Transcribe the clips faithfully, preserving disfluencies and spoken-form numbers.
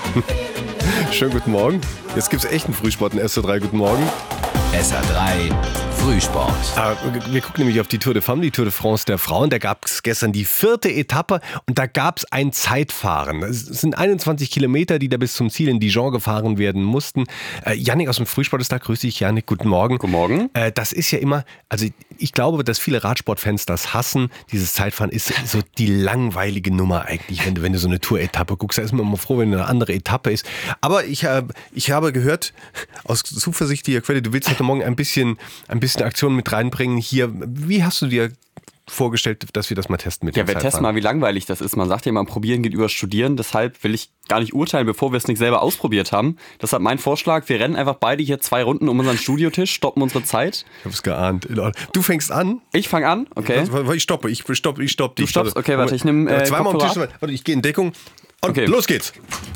Schönen guten Morgen. Jetzt gibt es echten Frühsport in S R drei. Guten Morgen. S R drei Frühsport. Wir gucken nämlich auf die Tour de Femme, die Tour de France der Frauen. Da gab es gestern die vierte Etappe und da gab es ein Zeitfahren. Es sind einundzwanzig Kilometer, die da bis zum Ziel in Dijon gefahren werden mussten. Äh, Yannick aus dem Frühsport ist da. Grüß dich, Yannick. Guten Morgen. Guten Morgen. Äh, das ist ja immer, also ich glaube, dass viele Radsportfans das hassen. Dieses Zeitfahren ist so die langweilige Nummer eigentlich, wenn du, wenn du so eine Tour-Etappe guckst. Da ist man immer froh, wenn eine andere Etappe ist. Aber ich, äh, ich habe gehört, aus zuversichtlicher Quelle, du willst heute Morgen ein bisschen, ein bisschen Aktion mit reinbringen hier. Wie hast du dir vorgestellt, dass wir das mal testen mit ja, dem wir Zeitfahren? testen mal, wie langweilig das ist. Man sagt ja immer, probieren geht über studieren. Deshalb will ich gar nicht urteilen, bevor wir es nicht selber ausprobiert haben. Deshalb mein Vorschlag, wir rennen einfach beide hier zwei Runden um unseren Studiotisch, stoppen unsere Zeit. Ich habe es geahnt. Du fängst an. Ich fange an, okay. Ich stoppe, ich stoppe, ich stoppe dich. Du stoppst, okay, warte, ich nehme äh, Zweimal am Tisch, warte, ich gehe in Deckung und okay. Los geht's.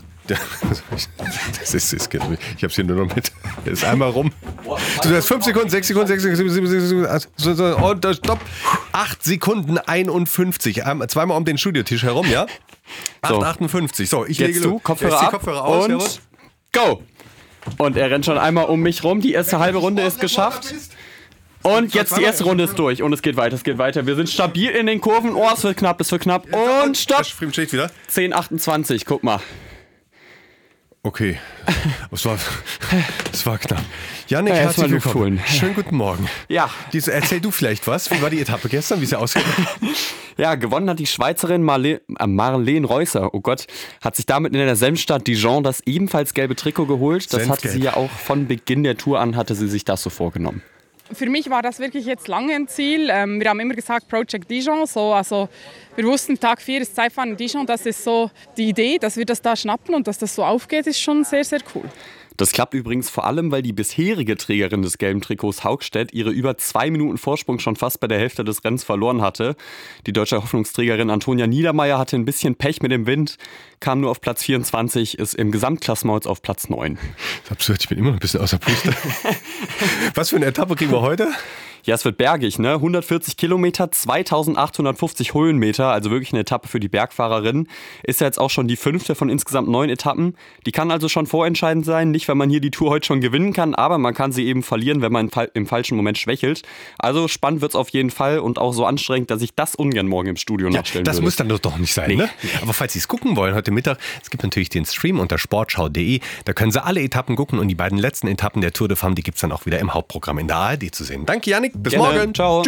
Das ist, das geht nicht. Ich hab's hier nur noch mit. Der ist einmal rum. Du hast fünf Sekunden, sechs Sekunden, sechs Sekunden, sieben Sekunden, und stopp. acht Sekunden einundfünfzig. Zweimal um den Studiotisch herum, ja? acht achtundfünfzig. So, ich Jetzt lege du, Kopfhörer ab Kopfhörer aus, und go. Und er rennt schon einmal um mich rum. Die erste halbe Runde ist geschafft. Und jetzt die erste Runde ist durch und es geht weiter, es geht weiter. Wir sind stabil in den Kurven. Oh, es wird knapp, es wird knapp. Und stopp. zehn achtundzwanzig, guck mal. Okay, es war, es war knapp. Yannick, ja, herzlich willkommen. Holen. Schönen guten Morgen. Ja. Diese, erzähl du vielleicht was. Wie war die Etappe gestern? Wie ist sie ausgegangen? Ja, gewonnen hat die Schweizerin Marle- äh, Marlene Reusser. Oh Gott, hat sich damit in der Senfstadt Dijon das ebenfalls gelbe Trikot geholt. Das Senfgelb. hatte sie ja auch von Beginn der Tour an, hatte sie sich das so vorgenommen. Für mich war das wirklich jetzt lange ein Ziel. Ähm, wir haben immer gesagt Project Dijon. So, also wir wussten, Tag vier ist Zeitfahren in Dijon. Das ist so die Idee, dass wir das da schnappen und dass das so aufgeht, ist schon sehr, sehr cool. Das klappt übrigens vor allem, weil die bisherige Trägerin des gelben Trikots, Haugstedt, ihre über zwei Minuten Vorsprung schon fast bei der Hälfte des Rennens verloren hatte. Die deutsche Hoffnungsträgerin Antonia Niedermeyer hatte ein bisschen Pech mit dem Wind, kam nur auf Platz vierundzwanzig, ist im Gesamtklassement auf Platz neun. Das ist absurd, ich bin immer noch ein bisschen außer Puste. Was für eine Etappe kriegen wir heute? Ja, es wird bergig, ne? hundertvierzig Kilometer, zweitausendachthundertfünfzig Höhenmeter, also wirklich eine Etappe für die Bergfahrerin. Ist ja jetzt auch schon die fünfte von insgesamt neun Etappen. Die kann also schon vorentscheidend sein, nicht wenn man hier die Tour heute schon gewinnen kann, aber man kann sie eben verlieren, wenn man im falschen Moment schwächelt. Also spannend wird's auf jeden Fall und auch so anstrengend, dass ich das ungern morgen im Studio ja, nachstellen das würde. Das muss dann doch nicht sein, nee. ne? Aber falls Sie es gucken wollen heute Mittag, es gibt natürlich den Stream unter sportschau punkt de. Da können Sie alle Etappen gucken und die beiden letzten Etappen der Tour de Femme, die gibt's dann auch wieder im Hauptprogramm in der A R D zu sehen. Danke, Yannick. Bis Gerne. morgen. Ciao.